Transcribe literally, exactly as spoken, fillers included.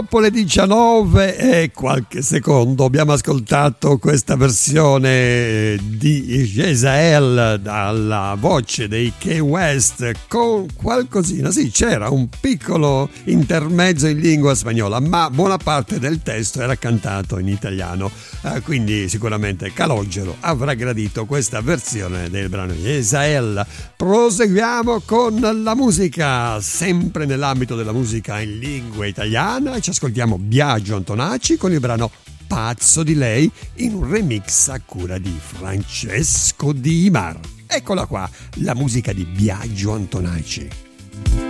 Dopo le diciannove e qualche secondo abbiamo ascoltato questa versione di Jezael dalla voce dei Kanye West con qualcosina, sì, c'era un piccolo intermezzo in lingua spagnola, ma buona parte del testo era cantato in italiano, eh, quindi sicuramente Calogero avrà gradito questa versione del brano Jezael. Proseguiamo con la musica, sempre nell'ambito della musica in lingua italiana. Ci ascoltiamo Biagio Antonacci con il brano Pazzo di lei in un remix a cura di Francesco Di Mar. Eccola qua, la musica di Biagio Antonacci.